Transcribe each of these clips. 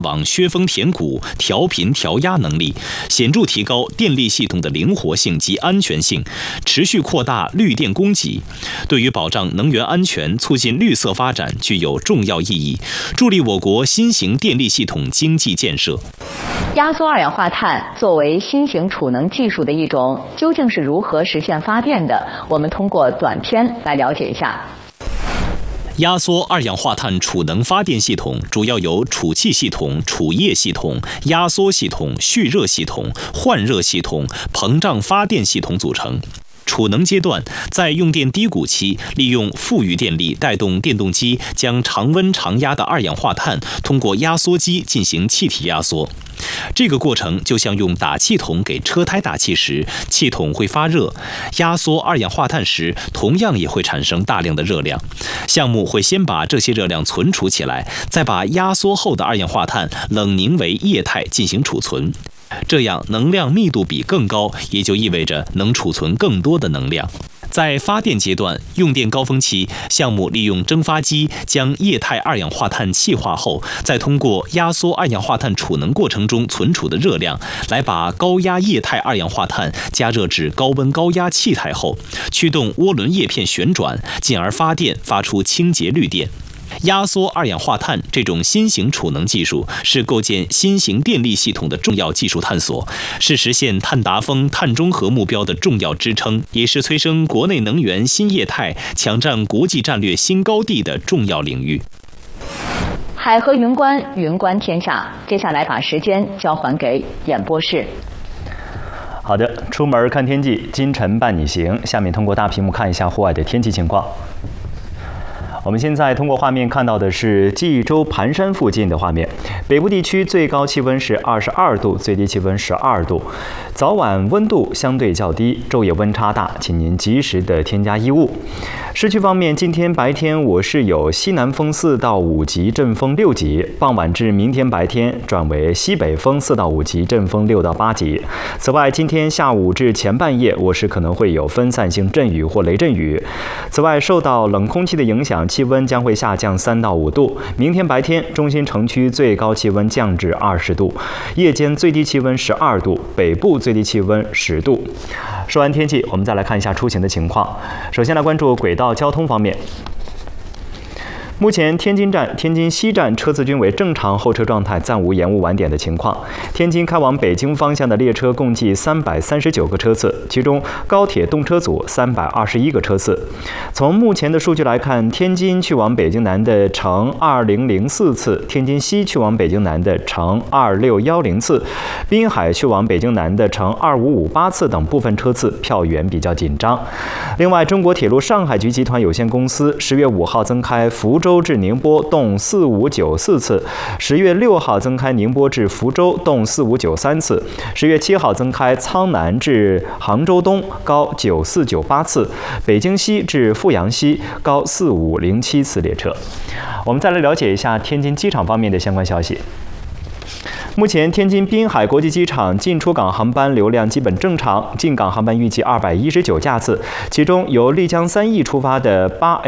往削峰填谷、调频调压能力，显著提高电力系统的灵活性及安全性，持续扩大绿电供给，对于保障能源安全、促进绿色发展具有重要意义，助力我国新型电力系统经济建设。 压缩二氧化碳作为新型储能技术的一种，究竟是如何实现发电的？我们通过短片来了解一下。 压缩二氧化碳储能发电系统主要由储气系统、储液系统、压缩系统、蓄热系统、换热系统、膨胀发电系统组成。储能阶段，在用电低谷期，利用富余电力带动电动机将常温常压的二氧化碳通过压缩机进行气体压缩。这个过程就像用打气筒给车胎打气时，气筒会发热，压缩二氧化碳时同样也会产生大量的热量。项目会先把这些热量存储起来，再把压缩后的二氧化碳冷凝为液态进行储存。这样能量密度比更高，也就意味着能储存更多的能量。在发电阶段，用电高峰期，项目利用蒸发机将液态二氧化碳气化后，再通过压缩二氧化碳储能过程中存储的热量，来把高压液态二氧化碳加热至高温高压气态后，驱动涡轮叶片旋转，进而发电，发出清洁绿电。压缩二氧化碳这种新型储能技术是构建新型电力系统的重要技术探索，是实现碳达峰、碳中和目标的重要支撑，也是催生国内能源新业态、抢占国际战略新高地的重要领域。 海河云观，云观天下。接下来把时间交还给演播室。 好的，出门看天气，金晨伴你行。下面通过大屏幕看一下户外的天气情况。我们现在通过画面看到的是济州盘山附近的画面，北部地区最高气温是22度，最低气温12度，早晚温度相对较低，昼夜温差大，请您及时的添加衣物。市区方面，今天白天我市有西南风4到5级，阵风6级；傍晚至明天白天转为西北风4到5级，阵风6到8级。此外，今天下午至前半夜，我市可能会有分散性阵雨或雷阵雨。此外，受到冷空气的影响，气温将会下降3到5度。明天白天，中心城区最高气温降至20度，夜间最低气温12度，北部最低气温10度。说完天气，我们再来看一下出行的情况。首先来关注轨道交通方面。目前天津站、天津西站车次均为正常候车状态，暂无延误晚点的情况。天津开往北京方向的列车共计339个车次，其中高铁动车组321个车次。从目前的数据来看，天津去往北京南的乘2004次，天津西去往北京南的乘2610次，滨海去往北京南的乘2558次等部分车次票源比较紧张。另外，中国铁路上海局集团有限公司10月5号增开福州至宁波动4594次，10月6号增开宁波至福州动4593次，10月7号增开苍南至杭州东高9498次，北京西至阜阳西高4507次列车。我们再来了解一下天津机场方面的相关消息。目前，天津滨海国际机场进出港航班流量基本正常，进港航班预计219架次，其中由丽江3义出发的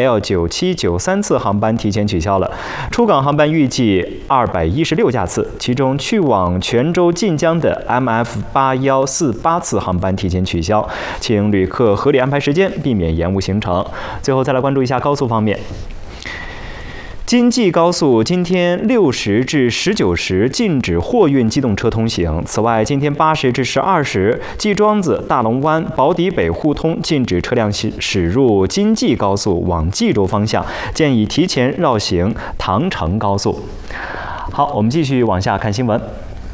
8L9793次航班提前取消了，出港航班预计216架次，其中去往泉州晋江的 MF8148次航班提前取消，请旅客合理安排时间，避免延误行程。最后再来关注一下高速方面。京济高速今天6时至19时禁止货运机动车通行。此外，今天8时至12时，济庄子、大龙湾、宝坻北互通禁止车辆驶入京济高速往济州方向，建议提前绕行唐城高速。好，我们继续往下看新闻。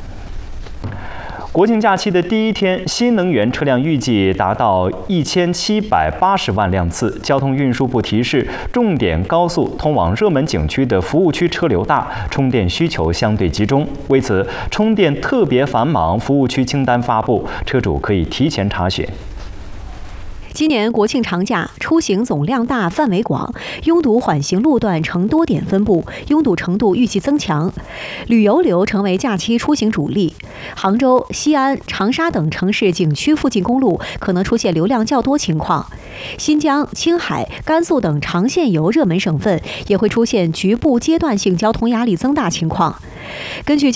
国庆假期的第一天，新能源车辆预计达到1780万辆次。交通运输部提示，重点高速通往热门景区的服务区车流大，充电需求相对集中。为此，充电特别繁忙服务区清单发布，车主可以提前查询。 今年国庆长假出行总量大、范围广，拥堵缓行路段呈多点分布，拥堵程度预计增强。旅游流成为假期出行主力。杭州、西安、长沙等城市景区附近公路可能出现流量较多情况。新疆、青海、甘肃等长线游热门省份也会出现局部阶段性交通压力增大情况。根据